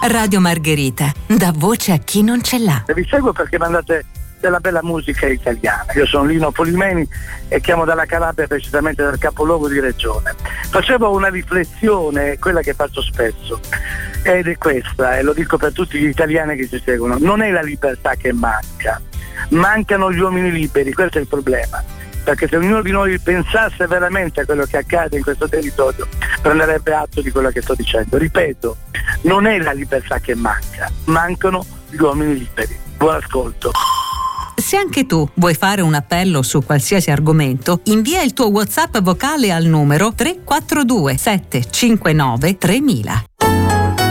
Radio Margherita, dà voce a chi non ce l'ha. Vi seguo perché mandate della bella musica italiana. Io sono Lino Polimeni e chiamo dalla Calabria, precisamente dal capoluogo di regione. Facevo una riflessione, quella che faccio spesso, ed è questa, e lo dico per tutti gli italiani che ci seguono: non è la libertà che manca, mancano gli uomini liberi, questo è il problema. Perché se ognuno di noi pensasse veramente a quello che accade in questo territorio, prenderebbe atto di quello che sto dicendo. Ripeto, non è la libertà che manca, mancano gli uomini liberi. Buon ascolto. Se anche tu vuoi fare un appello su qualsiasi argomento, invia il tuo WhatsApp vocale al numero 342 759 3000.